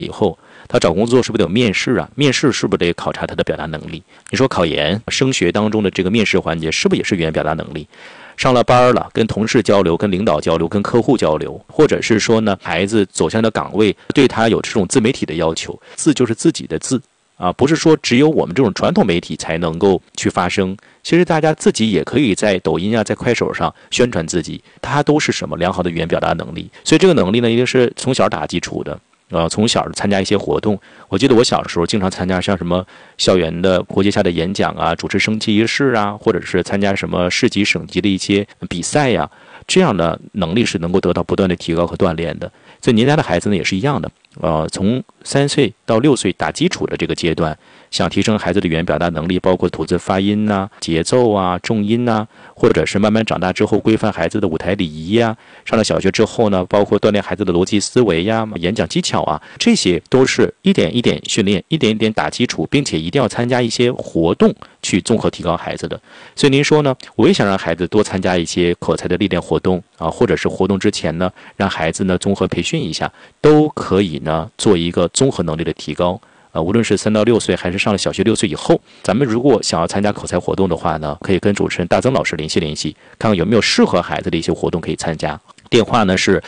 以后，他找工作是不是得有面试啊？面试是不是得考察他的表达能力？你说考研、升学当中的这个面试环节，是不是也是语言表达能力？上了班了，跟同事交流、跟领导交流、跟客户交流，或者是说呢，孩子走向的岗位对他有这种自媒体的要求，字就是自己的字啊，不是说只有我们这种传统媒体才能够去发声。其实大家自己也可以在抖音啊，在快手上宣传自己，它都是什么良好的语言表达能力。所以这个能力呢，一定是从小打基础的。从小参加一些活动，我记得我小的时候经常参加像什么校园的国际下的演讲啊，主持升旗仪式啊，或者是参加什么市级省级的一些比赛呀，这样的能力是能够得到不断的提高和锻炼的。所以您家的孩子呢也是一样的，从3岁到6岁打基础的这个阶段，想提升孩子的语言表达能力，包括吐字发音呐、节奏啊、重音呐，或者是慢慢长大之后规范孩子的舞台礼仪呀，上了小学之后呢，包括锻炼孩子的逻辑思维呀、演讲技巧啊，这些都是一点一点训练，一点一点打基础，并且一定要参加一些活动去综合提高孩子的。所以您说呢，我也想让孩子多参加一些口才的历练活动啊，或者是活动之前呢，让孩子呢综合培训一下，都可以呢做一个综合能力的提高。无论是3到6岁，还是上了小学6岁以后，咱们如果想要参加口才活动的话呢，可以跟主持人大曾老师联系联系，看看有没有适合孩子的一些活动可以参加。电话呢是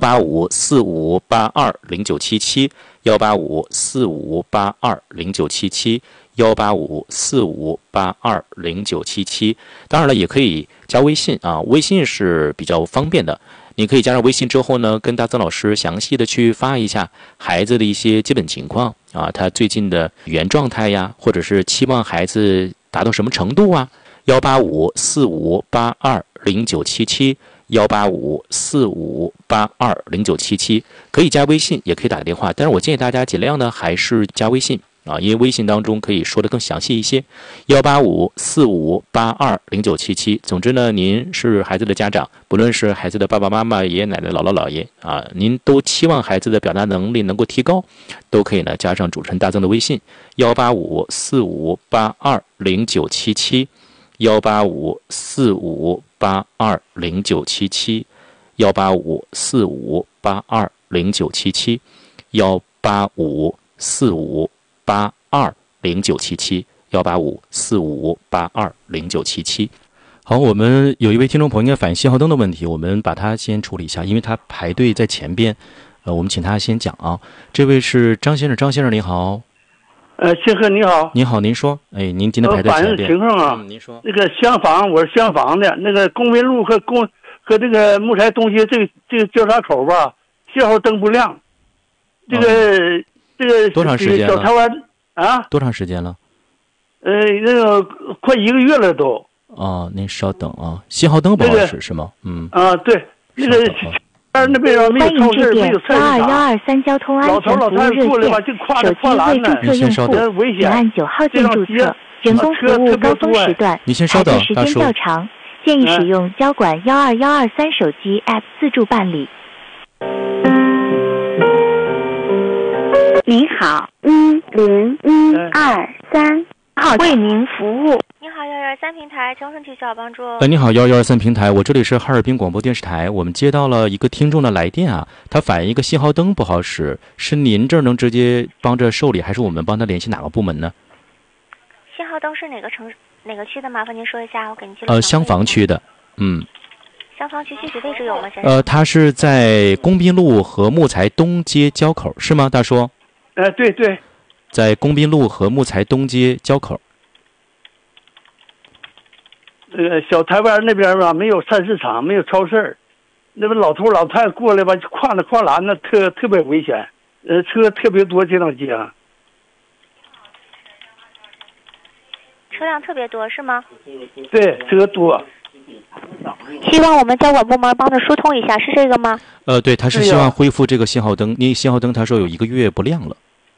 18545820977，18545820977，18545820977。当然了，也可以加微信啊，微信是比较方便的。你可以加上微信之后呢，跟大曾老师详细的去发一下孩子的一些基本情况啊，他最近的语言状态呀，或者是期望孩子达到什么程度啊。18545820977，18545820977，可以加微信，也可以打电话，但是我建议大家尽量呢还是加微信啊，因为微信当中可以说得更详细一些。18545820977。总之呢，您是孩子的家长，不论是孩子的爸爸妈妈、爷爷奶奶、姥姥姥爷啊，您都期望孩子的表达能力能够提高，都可以呢加上主持人大曾的微信18545820977，18545820977，18545820977，18545820977。好，我们有一位听众朋友应该反映信号灯的问题，我们把它先处理一下，因为他排队在前边，我们请他先讲啊。这位是张先生，张先生您好。 先生你好。 您好，您说。哎，您今天排队前边。 反映情况啊， 您说。 那个厢房，我是厢房的，那个公民路和这个木材东西这个交叉口吧，信号灯不亮。这个多长时间了？ 小台湾啊？ 多长时间了？ 那个快1个月了都。 您稍等啊，信号灯不好使是吗？ 对，那个那边没有超市，没有菜市场。 12123交通安全服务热线，手机未注册用户，请按9号键注册。人工服务高峰时段， 你先稍等， 时间较长，建议使用交管12123手机 App 自助办理。 您好，10123号为您服务。 你好，113平台，请问需要帮助？ 你好，113平台，我这里是哈尔滨广播电视台，我们接到了一个听众的来电啊，他反映一个信号灯不好使，是您这儿能直接帮着受理，还是我们帮他联系哪个部门呢？ 信号灯是哪个区的？麻烦您说一下，我给您记录。 厢房区的， 厢房区具体位置有吗，先生？ 它是在工滨路和木材东街交口，是吗，大叔？ 对， 在工滨路和木材东街交口。 小台湾那边吧，没有菜市场，没有超市，那边老头老太太过来吧，就跨栏子，特别危险，车特别多，这条街啊。 车辆特别多是吗？ 对，车多。 希望我们交管部门帮着疏通一下，是这个吗？ 对，他是希望恢复这个信号灯，因为信号灯他说有1个月不亮了。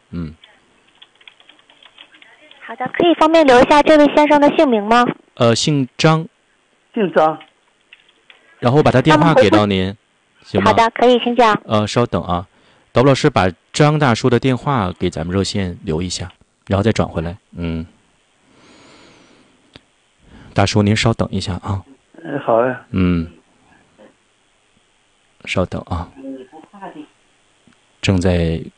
好的，可以方便留一下这位先生的姓名吗？ 姓张。 姓张。 然后把他电话给到您，行吗？ 好的，可以，请讲。 稍等啊，导播老师把张大叔的电话给咱们热线留一下，然后再转回来。大叔您稍等一下啊。 好呀。 稍等啊。正在